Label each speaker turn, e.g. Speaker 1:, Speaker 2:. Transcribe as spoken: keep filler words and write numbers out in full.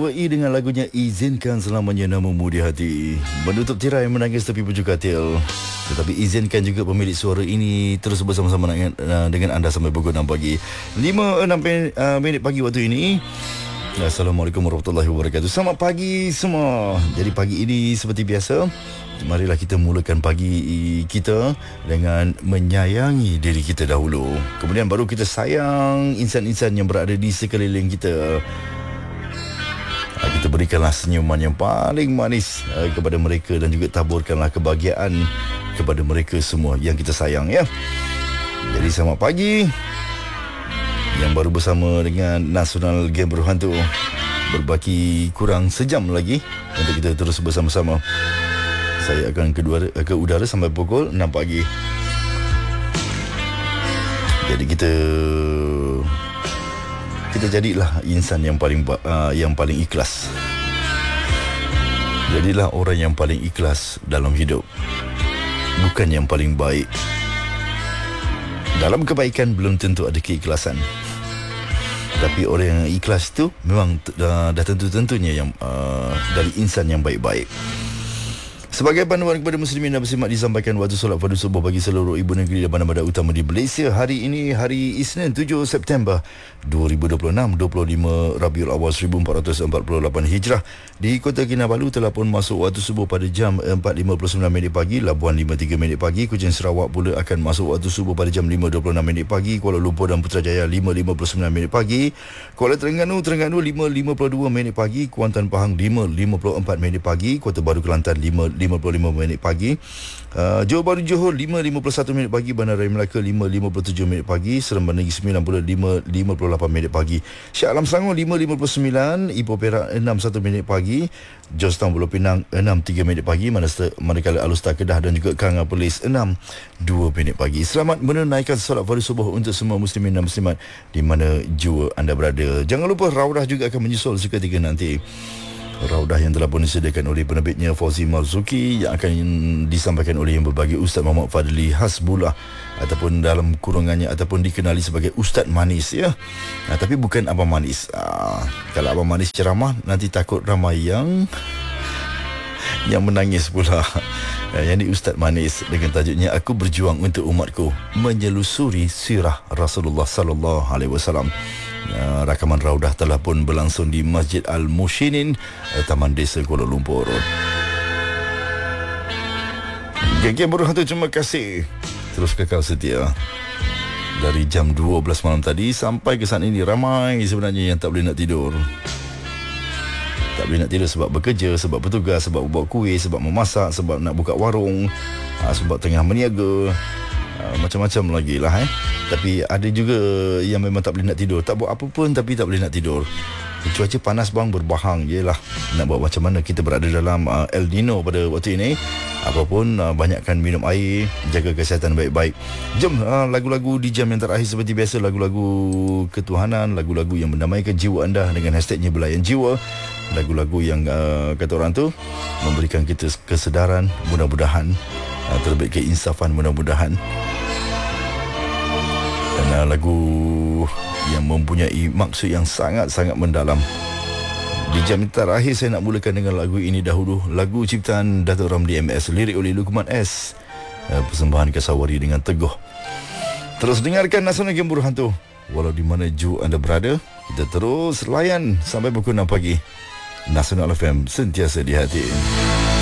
Speaker 1: I dengan lagunya Izinkan Selamanya Namamu di Hati. Menutup tirai menangis tepi pucuk katil. Tetapi izinkan juga pemilik suara ini terus bersama-sama dengan, uh, dengan anda sampai pukul enam pagi. lima enam uh, minit pagi waktu ini. Assalamualaikum warahmatullahi wabarakatuh. Selamat pagi semua. Jadi pagi ini seperti biasa, marilah kita mulakan pagi kita dengan menyayangi diri kita dahulu. Kemudian baru kita sayang insan-insan yang berada di sekeliling kita. Kita berikanlah senyuman yang paling manis kepada mereka dan juga taburkanlah kebahagiaan kepada mereka semua yang kita sayang, ya. Jadi selamat pagi. Yang baru bersama dengan Nasional Game Berhantu, berbaki kurang sejam lagi untuk kita terus bersama-sama. Saya akan ke, udara, ke udara sampai pukul enam pagi. Jadi kita kita jadilah insan yang paling uh, yang paling ikhlas. Jadilah orang yang paling ikhlas dalam hidup, bukan yang paling baik. Dalam kebaikan belum tentu ada keikhlasan, tapi orang yang ikhlas tu memang uh, dah tentu-tentunya yang uh, dari insan yang baik-baik. Sebagai panduan kepada muslimin dan muslimat, disampaikan waktu solat fardu subuh bagi seluruh ibu negeri dan bandar-bandar utama di Malaysia. Hari ini hari Isnin tujuh September dua ribu dua puluh enam, dua puluh lima Rabiul Awal seribu empat ratus empat puluh lapan Hijrah. Di Kota Kinabalu telah pun masuk waktu subuh pada jam empat lima puluh sembilan minit pagi. Labuan lima tiga minit pagi. Kuching Sarawak pula akan masuk waktu subuh pada jam lima dua puluh enam minit pagi. Kuala Lumpur dan Putrajaya lima lima puluh sembilan minit pagi. Kuala Terengganu Terengganu lima lima puluh dua minit pagi. Kuantan Pahang lima lima puluh empat minit pagi. Kota Baru Kelantan lima lima puluh lima minit pagi. uh, Johor Bahru Johor lima lima puluh satu minit pagi. Bandar Raya Melaka lima lima puluh tujuh minit pagi. Seremban Negeri Sembilan puluh lima lima puluh lapan minit pagi. Shah Alam Selangor lima lima puluh sembilan. Ipoh Perak enam satu minit pagi. Georgetown Pulau Pinang enam tiga minit pagi. Manakala Alustar Kedah dan juga Kanga Perlis enam dua minit pagi. Selamat menunaikan solat fardu subuh untuk semua muslimin dan muslimat di mana jua anda berada. Jangan lupa Raudah juga akan menyusul seketika nanti. Raudah yang telah pun disediakan oleh penerbitnya Fauzi Marzuki, yang akan disampaikan oleh yang berbahagia Ustaz Muhammad Fadli Hasbullah, ataupun dalam kurungannya ataupun dikenali sebagai Ustaz Manis, ya. Nah, tapi bukan Abang Manis. Ah, kalau Abang Manis ceramah nanti takut ramai yang yang menangis pula. Yang ini Ustaz Manis dengan tajuknya Aku Berjuang Untuk Umatku, menyelusuri sirah Rasulullah sallallahu alaihi wasallam. Uh, rakaman Raudah telah pun berlangsung di Masjid Al-Mushinin, uh, Taman Desa Kuala Lumpur. Geng-geng Berhantu, terima kasih. Terus kekal setia. Dari jam dua belas malam tadi sampai ke saat ini, ramai sebenarnya yang tak boleh nak tidur. Tak boleh nak tidur sebab bekerja, sebab bertugas, sebab buat kuih, sebab memasak, sebab nak buka warung, uh, sebab tengah meniaga. Uh, macam-macam lagi lah, eh. Tapi ada juga yang memang tak boleh nak tidur. Tak buat apa pun tapi tak boleh nak tidur. Cuaca panas bang, berbahang je lah. Nak buat macam mana, kita berada dalam uh, El Nino pada waktu ini. Apapun, uh, banyakkan minum air, jaga kesihatan baik-baik. Jom, uh, lagu-lagu di jam yang terakhir seperti biasa, lagu-lagu ketuhanan, lagu-lagu yang mendamaikan jiwa anda dengan hashtagnya Belayan Jiwa. Lagu-lagu yang uh, kata orang tu memberikan kita kesedaran, mudah-mudahan uh, terlebih keinsafan, mudah-mudahan. Dan uh, lagu yang mempunyai maksud yang sangat-sangat mendalam. Di jam terakhir saya nak mulakan dengan lagu ini dahulu. Lagu ciptaan Datuk Ramli M S, lirik oleh Lukman S, uh, persembahan Kasawari dengan Teguh. Terus dengarkan Nasional Game Berhantu. Walau di mana ju anda berada, kita terus layan sampai pukul enam pagi. Nasional F M, sentiasa di hati.